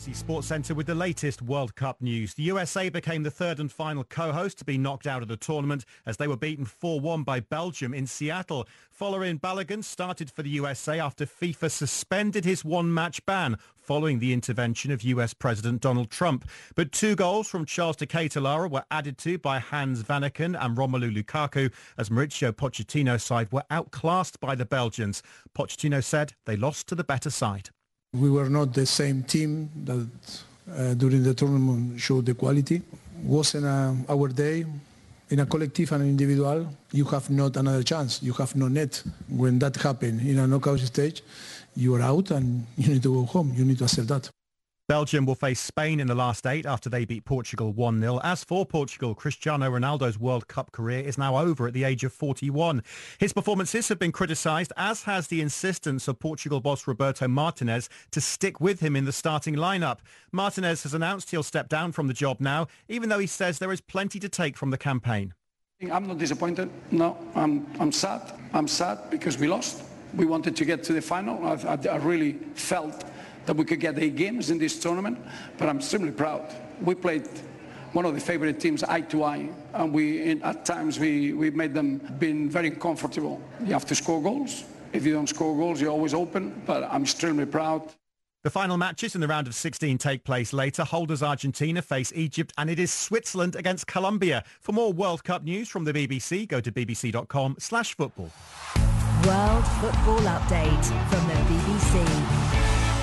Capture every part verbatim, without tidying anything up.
B B C Sports Centre with the latest World Cup news. The U S A became the third and final co-host to be knocked out of the tournament as they were beaten four one by Belgium in Seattle. Folarin Balogun started for the U S A after FIFA suspended his one-match ban following the intervention of U S President Donald Trump. But two goals from Charles de Ketelaere were added to by Hans Vanaken and Romelu Lukaku as Mauricio Pochettino's side were outclassed by the Belgians. Pochettino said they lost to the better side. We were not the same team that uh, during the tournament showed the quality. Wasn't uh, our day. In a collective and individual, you have not another chance. You have no net. When that happens in a knockout stage, you are out and you need to go home. You need to accept that. Belgium will face Spain in the last eight after they beat Portugal one nil. As for Portugal, Cristiano Ronaldo's World Cup career is now over at the age of forty-one. His performances have been criticised, as has the insistence of Portugal boss Roberto Martinez to stick with him in the starting lineup. Martinez has announced he'll step down from the job now, even though he says there is plenty to take from the campaign. I'm not disappointed. No, I'm, I'm sad. I'm sad because we lost. We wanted to get to the final. I, I, I really felt that we could get eight games in this tournament, but I'm extremely proud. We played one of the favorite teams eye to eye, and we, in, at times we, we made them being very uncomfortable. You have to score goals. If you don't score goals, you're always open, but I'm extremely proud. The final matches in the round of sixteen take place later. Holders Argentina face Egypt, and it is Switzerland against Colombia. For more World Cup news from the B B C, go to bbc.com slash football. World Football Update from the B B C.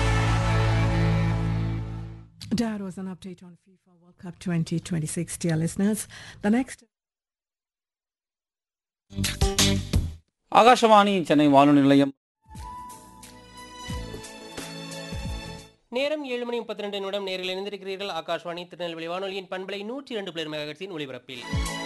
That was an update on FIFA World Cup twenty twenty-six, dear listeners. The next... Akashvani Chennai வானொலி நிலையம். நேரம் ஏழு மணி முப்பத்தி ரெண்டு நிமிடம். நேரில் இணைந்திருக்கிறீர்கள் ஆகாஷவாணி திருநெல்வேலி வானொலியின் பண்பலை நூற்றி இரண்டு பிளேர் மெகாஹெர்ட்ஸின் ஒலிபரப்பில்.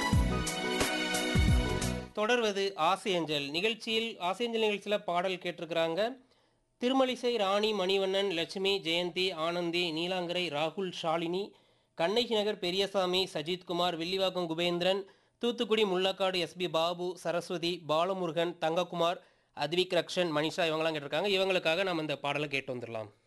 தொடர்வது ஆசையஞ்சல் நிகழ்ச்சியில். ஆசையஞ்சல் நிகழ்ச்சியில் பாடல் கேட்டிருக்கிறாங்க திருமலிசை, ராணி, மணிவண்ணன், லட்சுமி, ஜெயந்தி, ஆனந்தி, நீலாங்கரை, ராகுல், ஷாலினி, கண்ணகி நகர் பெரியசாமி, சஜித்குமார், வில்லிவாக்கம் குபேந்திரன், தூத்துக்குடி முள்ளக்காடு எஸ்பி பாபு, சரஸ்வதி, பாலமுருகன், தங்கக்குமார், அத்விக் ரக்ஷன், மனிஷா இவங்கெல்லாம் கேட்டிருக்காங்க. இவங்களுக்காக நம்ம இந்த பாடலை கேட்டு வந்துடலாம்.